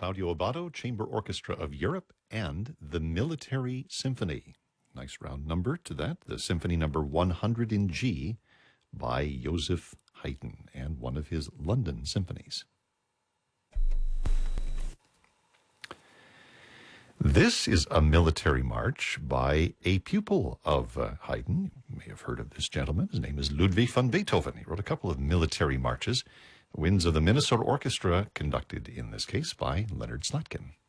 Claudio Abbado, Chamber Orchestra of Europe, and the Military Symphony. Nice round number to that, the Symphony number 100 in G by Joseph Haydn, and one of his London symphonies. This is a military march by a pupil of Haydn. You may have heard of this gentleman. His name is Ludwig van Beethoven. He wrote a couple of military marches. Winds of the Minnesota Orchestra, conducted in this case by Leonard Slatkin.